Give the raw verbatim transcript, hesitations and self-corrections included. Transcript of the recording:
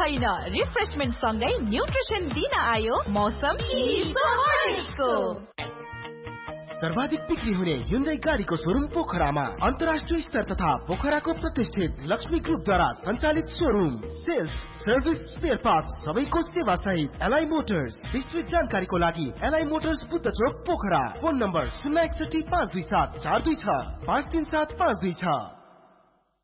होइन, रिफ्रेशमेन्ट सँगै न्युट्रिसन दिन आयो मौसम को। सर्वाधिक बिक्री हुने Hyundai गाडीको शोरूम पोखरामा अन्तर्राष्ट्रिय स्तर तथा पोखराको प्रतिष्ठित लक्ष्मी ग्रुपद्वारा सञ्चालित showroom. Sales, service, spare parts सबैको सेवा सहित एलआई मोटर्स। विस्तृत जानकारीको लागि एलआई मोटर्स बुद्ध चोक पोखरा। फोन नम्बर शून्य एकसठी पाँच दुई सात चार दुई छ पाँच तीन सात पाँच दुई छ।